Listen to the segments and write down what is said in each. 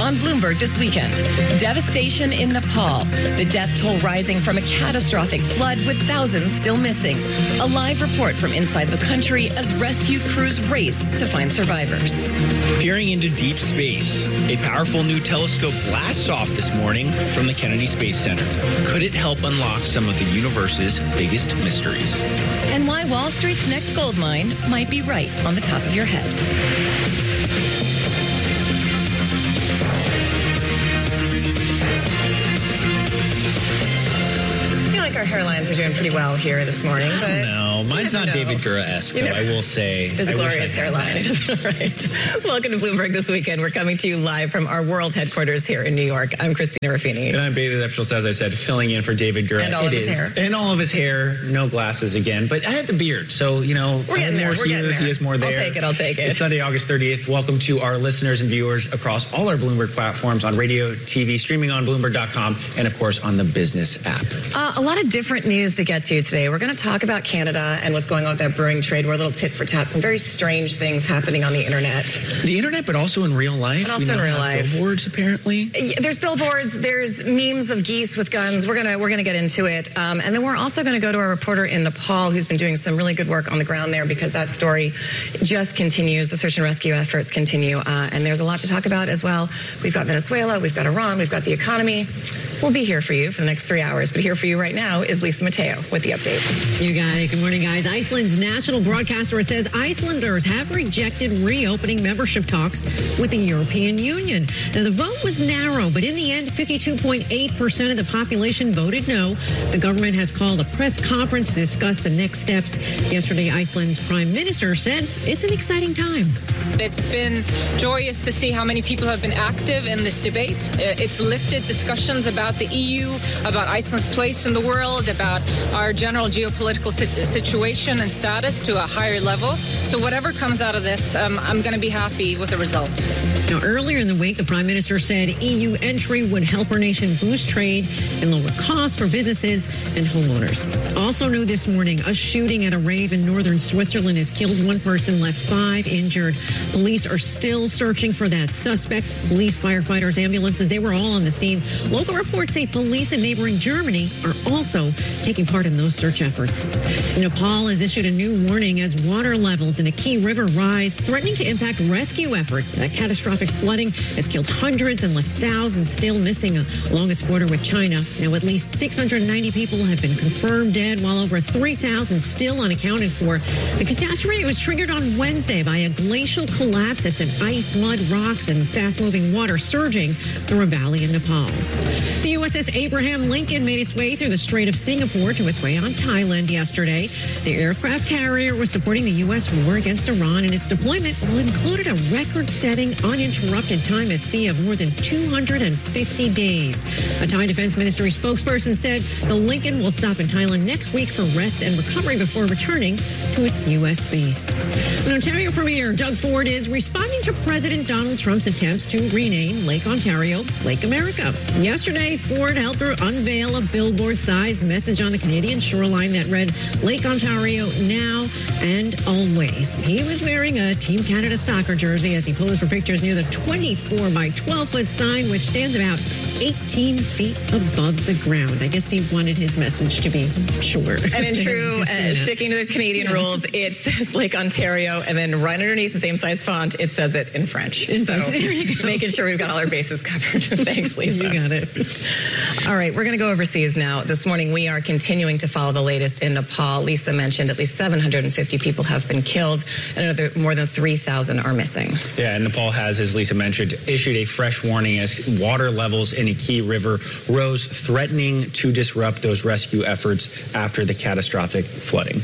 on Bloomberg this weekend. Devastation in Nepal. The death toll rising from a catastrophic flood with thousands still missing. A live report from inside the country as rescue crews race to find survivors. Peering into deep space, a powerful new telescope blasts off this morning from the Kennedy Space Center. Could it help unlock some of the universe's biggest mysteries? And why Wall Street's next gold mine might be right on the top of your head. Our hairlines are doing pretty well here this morning. But no, mine's not David Gura-esque, though, I will say. It's a glorious hairline. Right. Welcome to Bloomberg This Weekend. We're coming to you live from our world headquarters here in New York. I'm Christina Ruffini. And I'm Bailey Lepschultz, as I said, filling in for David Gura. And all of his hair. And all of his hair. No glasses again. But I have the beard, so, you know, we're getting there. He is more there. I'll take it. It's Sunday, August 30th. Welcome to our listeners and viewers across all our Bloomberg platforms on radio, TV, streaming on Bloomberg.com, and, of course, on the business app. A lot of different news to get to today. We're going to talk about Canada and what's going on with that brewing trade. We're a little tit for tat. Some very strange things happening on the internet. The internet, but also in real life. And also in real life. Billboards, apparently. There's billboards. There's memes of geese with guns. We're gonna get into it. And then we're also going to go to a reporter in Nepal who's been doing some really good work on the ground there, because that story just continues. The search and rescue efforts continue. And there's a lot to talk about as well. We've got Venezuela. We've got Iran. We've got the economy. We'll be here for you for the next 3 hours. But here for you right now is Lisa Mateo with the updates. You got it. Good morning, guys. Iceland's national broadcaster, it says Icelanders have rejected reopening membership talks with the European Union. Now, the vote was narrow, but in the end, 52.8% of the population voted no. The government has called a press conference to discuss the next steps. Yesterday, Iceland's prime minister said it's an exciting time. It's been joyous to see how many people have been active in this debate. It's lifted discussions about the EU, about Iceland's place in the world, about our general geopolitical situation and status to a higher level. So whatever comes out of this, I'm going to be happy with the result. Now, earlier in the week, the prime minister said EU entry would help our nation boost trade and lower costs for businesses and homeowners. Also new this morning, a shooting at a rave in northern Switzerland has killed one person, left 5 injured. Police are still searching for that suspect. Police, firefighters, ambulances, they were all on the scene. Local reports say police in neighboring Germany are also taking part in those search efforts. Nepal has issued a new warning as water levels in a key river rise, threatening to impact rescue efforts. That catastrophic flooding has killed hundreds and left thousands still missing along its border with China. Now, at least 690 people have been confirmed dead, while over 3,000 still unaccounted for. The catastrophe was triggered on Wednesday by a glacial collapse that sent ice, mud, rocks, and fast-moving water surging through a valley in Nepal. The USS Abraham Lincoln made its way through the Strait of Singapore to its way on Thailand yesterday. The aircraft carrier was supporting the U.S. war against Iran, and its deployment included a record-setting, uninterrupted time at sea of more than 250 days. A Thai Defense Ministry spokesperson said the Lincoln will stop in Thailand next week for rest and recovery before returning to its U.S. base. An Ontario Premier Doug Ford is responding to President Donald Trump's attempts to rename Lake Ontario Lake America. Yesterday, Ford helped her unveil a billboard-sized message on the Canadian shoreline that read, Lake Ontario now and always. He was wearing a Team Canada soccer jersey as he posed for pictures near the 24 by 12-foot sign, which stands about 18 feet above the ground. I guess he wanted his message to be short. And in true, sticking to the Canadian rules, it says Lake Ontario, and then right underneath the same size font, it says it in French. So there you go. Making sure we've got all our bases covered. Thanks, Lisa. You got it. All right, we're going to go overseas now. This morning, we are continuing to follow the latest in Nepal. Lisa mentioned at least 750 people have been killed, and more than 3,000 are missing. Yeah, and Nepal has, as Lisa mentioned, issued a fresh warning as water levels in a key river rose, threatening to disrupt those rescue efforts after the catastrophic flooding.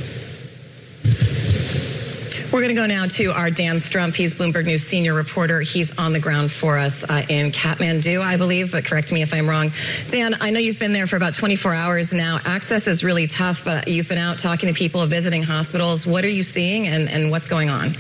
We're going to go now to our Dan Strumpf. He's Bloomberg News senior reporter. He's on the ground for us in Kathmandu, I believe, but correct me if I'm wrong. Dan, I know you've been there for about 24 hours now. Access is really tough, but you've been out talking to people, visiting hospitals. What are you seeing and what's going on?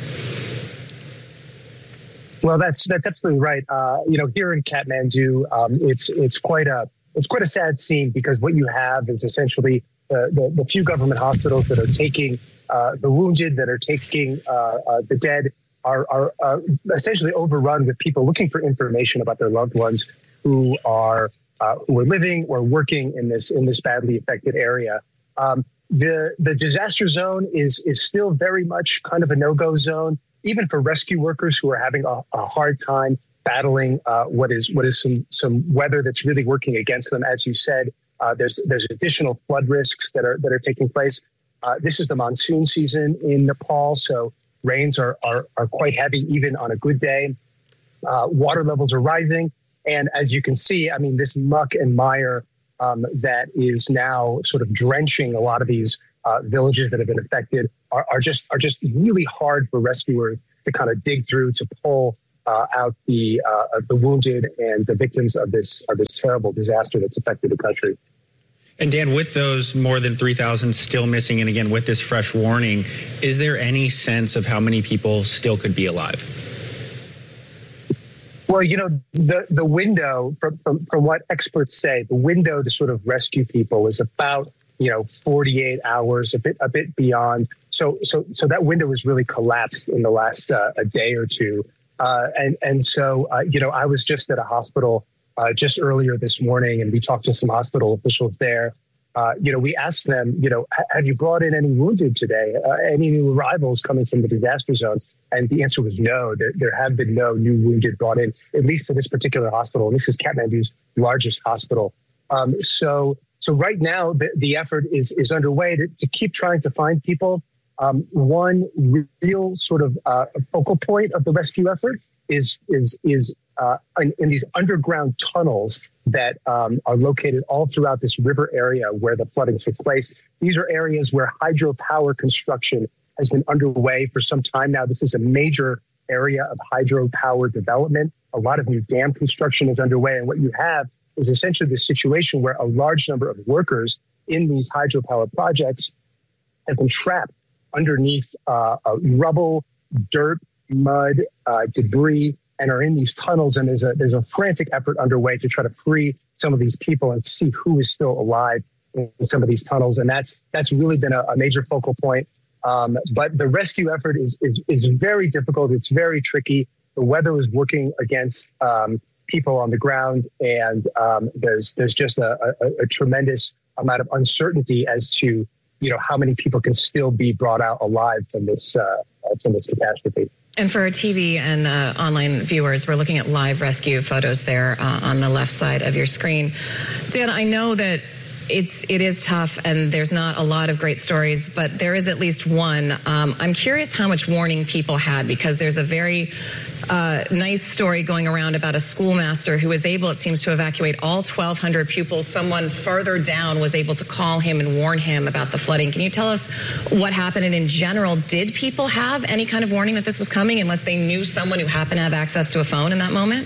Well, that's absolutely right. Here in Kathmandu, it's quite a sad scene, because what you have is essentially the few government hospitals that are taking the wounded, that are taking the dead, are essentially overrun with people looking for information about their loved ones who are living or working in this badly affected area. The disaster zone is still very much kind of a no-go zone, even for rescue workers who are having a hard time battling what is some weather that's really working against them. As you said, there's additional flood risks that are taking place. This is the monsoon season in Nepal, so rains are quite heavy even on a good day. Water levels are rising, and as you can see, I mean, this muck and mire that is now sort of drenching a lot of these villages that have been affected are just really hard for rescuers to kind of dig through to pull out the wounded and the victims of this terrible disaster that's affected the country. And Dan, with those more than 3,000 still missing, and again with this fresh warning, is there any sense of how many people still could be alive? Well, you know, the window from what experts say, the window to sort of rescue people is about 48 hours, a bit beyond. So that window was really collapsed in the last a day or two, and so I was just at a hospital just earlier this morning, and we talked to some hospital officials there. We asked them, have you brought in any wounded today? Any new arrivals coming from the disaster zone? And the answer was no. There have been no new wounded brought in, at least to this particular hospital. And this is Kathmandu's largest hospital. So right now, the effort is underway to keep trying to find people. One real sort of focal point of the rescue effort is in these underground tunnels that are located all throughout this river area where the flooding took place. These are areas where hydropower construction has been underway for some time now. This is a major area of hydropower development. A lot of new dam construction is underway. And what you have is essentially this situation where a large number of workers in these hydropower projects have been trapped underneath rubble, dirt, mud, debris, and are in these tunnels. And there's a frantic effort underway to try to free some of these people and see who is still alive in some of these tunnels. And that's really been a major focal point. But the rescue effort is very difficult. It's very tricky. The weather is working against people on the ground, and there's just a tremendous amount of uncertainty as to how many people can still be brought out alive from this catastrophe. And for our TV and online viewers, we're looking at live rescue photos there on the left side of your screen. Dan, I know that it is tough and there's not a lot of great stories, but there is at least one. I'm curious how much warning people had, because there's a very nice story going around about a schoolmaster who was able, it seems, to evacuate all 1,200 pupils. Someone further down was able to call him and warn him about the flooding. Can you tell us what happened? And in general, did people have any kind of warning that this was coming unless they knew someone who happened to have access to a phone in that moment?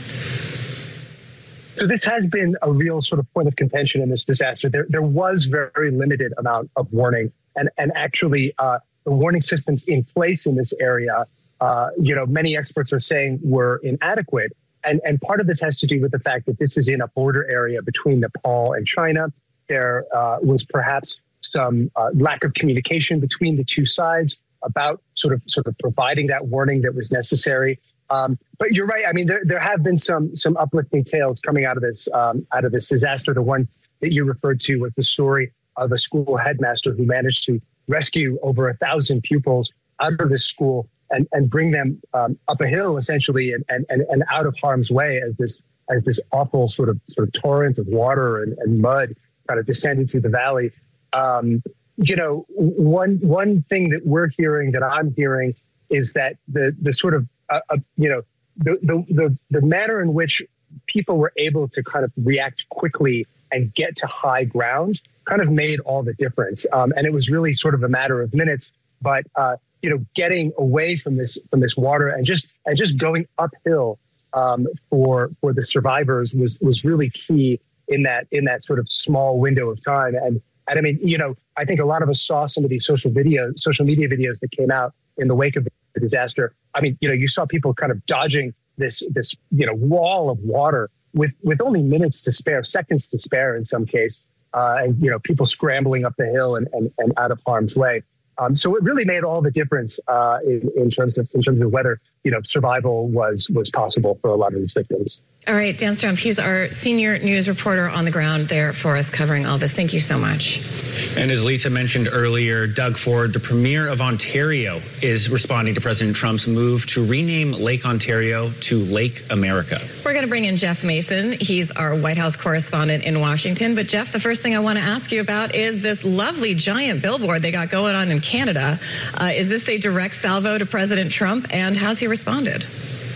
So this has been a real sort of point of contention in this disaster. There was very limited amount of warning, and actually the warning systems in place in this area, many experts are saying were inadequate. And part of this has to do with the fact that this is in a border area between Nepal and China. There was perhaps some lack of communication between the two sides about sort of providing that warning that was necessary. But you're right. I mean, there have been some uplifting tales coming out of this disaster. The one that you referred to was the story of a school headmaster who managed to rescue over 1,000 pupils out of this school and bring them up a hill, essentially, and out of harm's way as this awful sort of torrent of water and mud kind of descended through the valley. One thing that we're hearing, that I'm hearing, is that the sort of the manner in which people were able to kind of react quickly and get to high ground kind of made all the difference. And it was really sort of a matter of minutes, but getting away from this water and just going uphill for the survivors was really key in that sort of small window of time. And I mean, I think a lot of us saw some of these social media videos that came out in the wake of the disaster. I mean, you saw people kind of dodging this wall of water with only minutes to spare, seconds to spare in some case, and people scrambling up the hill and out of harm's way. So it really made all the difference in terms of whether survival was possible for a lot of these victims. All right, Dan Strump, he's our senior news reporter on the ground there for us covering all this. Thank you so much. And as Lisa mentioned earlier, Doug Ford, the Premier of Ontario, is responding to President Trump's move to rename Lake Ontario to Lake America. We're going to bring in Jeff Mason. He's our White House correspondent in Washington. But Jeff, the first thing I want to ask you about is this lovely giant billboard they got going on in Canada. Is this a direct salvo to President Trump, and how's he responded?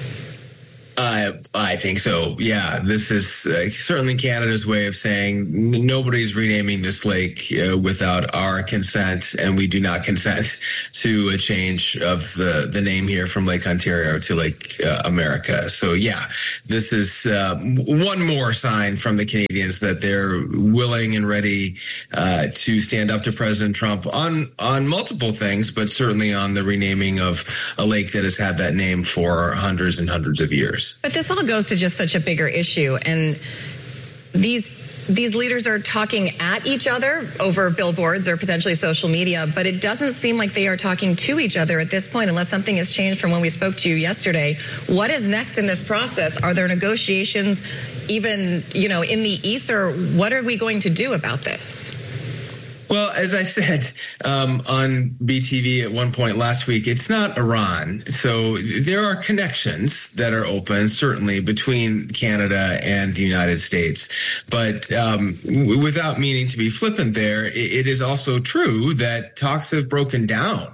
I think so. Yeah, this is certainly Canada's way of saying nobody's renaming this lake without our consent, and we do not consent to a change of the name here from Lake Ontario to Lake America. So yeah, this is one more sign from the Canadians that they're willing and ready to stand up to President Trump on multiple things, but certainly on the renaming of a lake that has had that name for hundreds and hundreds of years. But this all goes to just such a bigger issue, and these leaders are talking at each other over billboards or potentially social media, but it doesn't seem like they are talking to each other at this point unless something has changed from when we spoke to you yesterday. What is next in this process? Are there negotiations even, in the ether? What are we going to do about this? Well, as I said on BTV at one point last week, it's not Iran. So there are connections that are open, certainly, between Canada and the United States. But without meaning to be flippant there, it is also true that talks have broken down.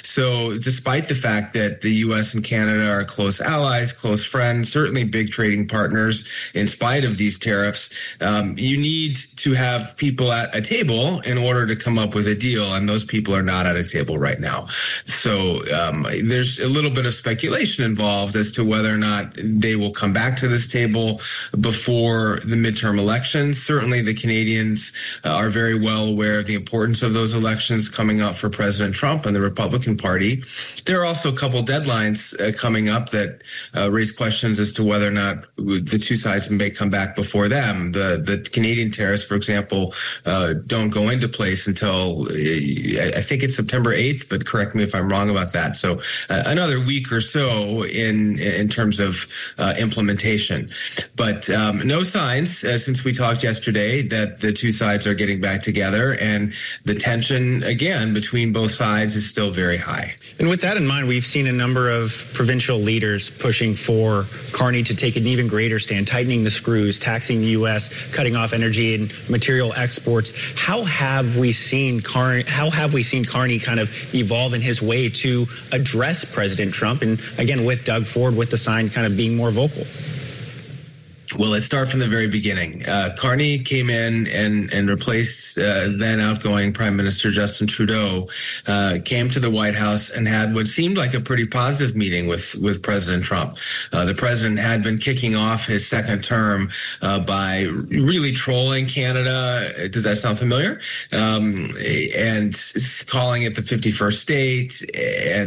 So despite the fact that the U.S. and Canada are close allies, close friends, certainly big trading partners, in spite of these tariffs, you need to have people at a table in order to come up with a deal, and those people are not at a table right now. So there's a little bit of speculation involved as to whether or not they will come back to this table before the midterm elections. Certainly the Canadians are very well aware of the importance of those elections coming up for President Trump and the Republican Party. There are also a couple deadlines coming up that raise questions as to whether or not the two sides may come back before them. The Canadian tariffs, for example, don't go into place until I think it's September 8th, but correct me if I'm wrong about that. So another week or so in terms of implementation. But no signs since we talked yesterday that the two sides are getting back together, and the tension, again, between both sides is still very high. And with that in mind, we've seen a number of provincial leaders pushing for Carney to take an even greater stand, tightening the screws, taxing the U.S., cutting off energy and material exports. How have we seen Carney kind of evolve in his way to address President Trump? And again, with Doug Ford, with the sign kind of being more vocal. Well, let's start from the very beginning. Carney came in and replaced then outgoing Prime Minister Justin Trudeau, came to the White House and had what seemed like a pretty positive meeting with President Trump. The president had been kicking off his second term by really trolling Canada. Does that sound familiar? And calling it the 51st state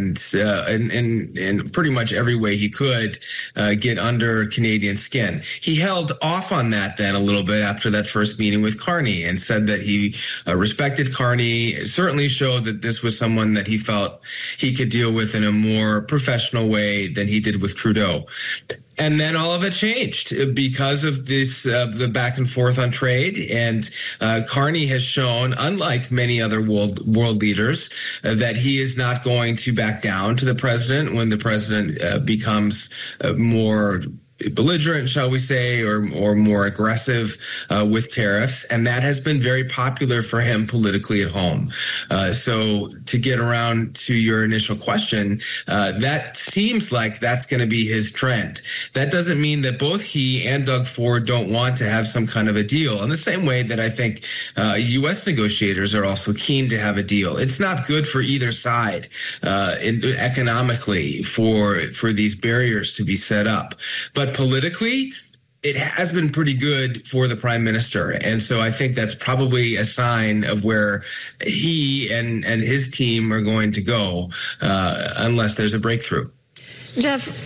and pretty much every way he could get under Canadian skin. He held off on that then a little bit after that first meeting with Carney and said that he respected Carney, certainly showed that this was someone that he felt he could deal with in a more professional way than he did with Trudeau. And then all of it changed because of this, the back and forth on trade. And Carney has shown, unlike many other world leaders, that he is not going to back down to the president when the president becomes more belligerent, shall we say, or more aggressive with tariffs. And that has been very popular for him politically at home. So to get around to your initial question, that seems like that's going to be his trend. That doesn't mean that both he and Doug Ford don't want to have some kind of a deal, in the same way that I think U.S. negotiators are also keen to have a deal. It's not good for either side economically for these barriers to be set up. But politically, it has been pretty good for the prime minister. And so I think that's probably a sign of where he and his team are going to go unless there's a breakthrough. Jeff,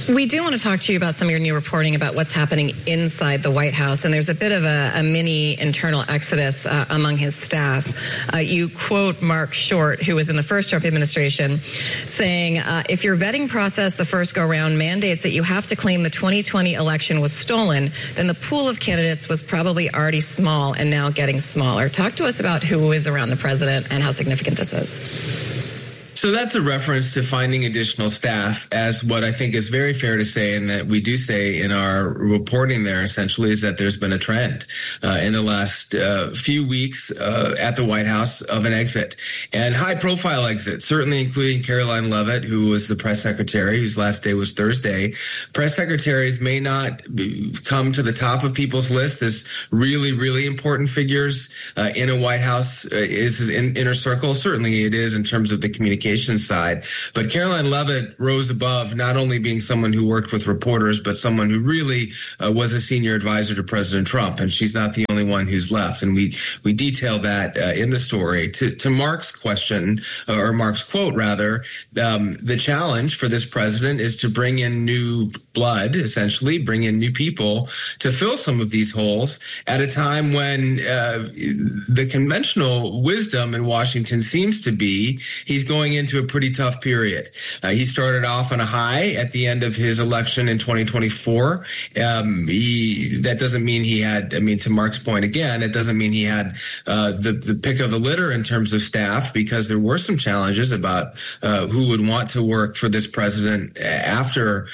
We do want to talk to you about some of your new reporting about what's happening inside the White House, and there's a bit of a mini internal exodus among his staff. You quote Mark Short, who was in the first Trump administration, saying, if your vetting process the first go-round mandates that you have to claim the 2020 election was stolen, then the pool of candidates was probably already small and now getting smaller. Talk to us about who is around the president and how significant this is. So that's a reference to finding additional staff, as what I think is very fair to say, and that we do say in our reporting there essentially, is that there's been a trend in the last few weeks at the White House of an exit, and high-profile exit, certainly including Caroline Leavitt, who was the press secretary, whose last day was Thursday. Press secretaries may not come to the top of people's lists as really, really important figures in a White House is his inner circle. Certainly it is in terms of the communication side. But Caroline Leavitt rose above not only being someone who worked with reporters, but someone who really was a senior advisor to President Trump. And she's not the only one who's left. And we detail that in the story. To Mark's question, or Mark's quote rather, the challenge for this president is to bring in new blood, essentially, bring in new people to fill some of these holes at a time when the conventional wisdom in Washington seems to be he's going into a pretty tough period. He started off on a high at the end of his election in 2024. That doesn't mean he had, to Mark's point again, it doesn't mean he had the pick of the litter in terms of staff, because there were some challenges about who would want to work for this president after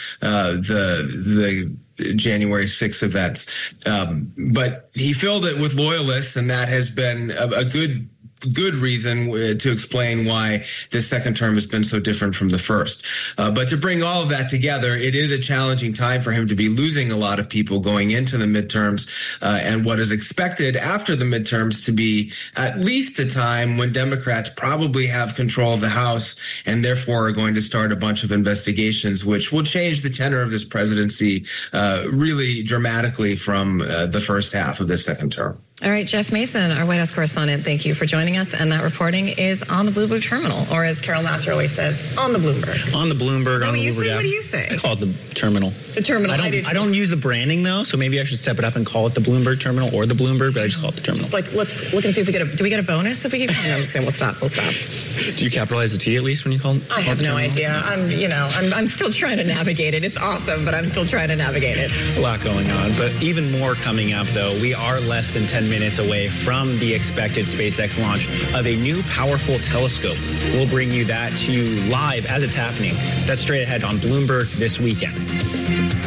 the January 6th events. But he filled it with loyalists, and that has been a good reason to explain why this second term has been so different from the first. But to bring all of that together, it is a challenging time for him to be losing a lot of people going into the midterms, and what is expected after the midterms to be at least a time when Democrats probably have control of the House and therefore are going to start a bunch of investigations, which will change the tenor of this presidency really dramatically from the first half of this second term. All right, Jeff Mason, our White House correspondent, thank you for joining us. And that reporting is on the Bloomberg terminal, or as Carol Massar always says, on the Bloomberg. On the Bloomberg. Is that on what the you Bloomberg say? app. What do you say? I call it the terminal. The terminal. I don't use the branding though, so maybe I should step it up and call it the Bloomberg terminal or the Bloomberg, but I just call it the terminal. Just like look and see if do we get a bonus if we keep? No, I'm just kidding. We'll stop. Do you capitalize the T at least when you call? I have no idea. I'm still trying to navigate it. It's awesome, but I'm still trying to navigate it. A lot going on, but even more coming up though. We are less than 10 minutes away from the expected SpaceX launch of a new powerful telescope. We'll bring you that to you live as it's happening. That's straight ahead on Bloomberg this weekend.